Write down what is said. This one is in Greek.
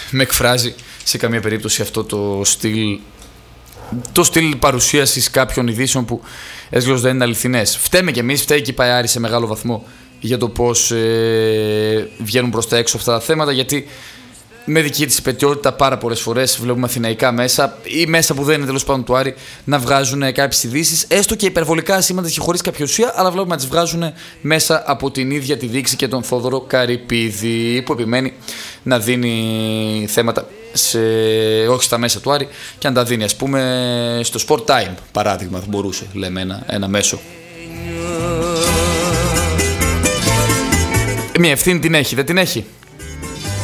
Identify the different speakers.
Speaker 1: με εκφράζει σε καμία περίπτωση αυτό το στυλ παρουσίασης κάποιων ειδήσεων που έσγλως δεν είναι αληθινές. Φταίμε κι εμείς, φταίει και η ΠΑΕ σε μεγάλο βαθμό για το πώς βγαίνουν προς τα έξω αυτά τα θέματα, γιατί με δική της υπετιότητα πάρα πολλές φορές βλέπουμε αθηναϊκά μέσα ή μέσα που δεν είναι τέλος πάντων του Άρη να βγάζουν κάποιες ειδήσεις, έστω και υπερβολικά ασήμαντες και χωρίς κάποια ουσία, αλλά βλέπουμε να τις βγάζουν μέσα από την ίδια τη διοίκηση και τον Θόδωρο Καρυπίδη, που επιμένει να δίνει θέματα όχι στα μέσα του Άρη και να τα δίνει, ας πούμε, στο Sport Time, παράδειγμα, θα μπορούσε, λέμε, ένα μέσο. Μια ευθύνη την έχει, δεν την έχει?